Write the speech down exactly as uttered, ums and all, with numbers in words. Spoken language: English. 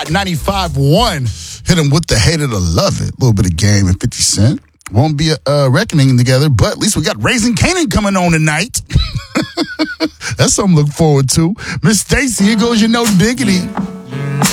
Hot ninety-five one. Hit him with the hate of the love it. A little bit of Game and fifty Cent. Won't be a uh, reckoning together, but at least we got Raising Kanan coming on tonight. That's something to look forward to. Miss Stacy, here goes your No Diggity.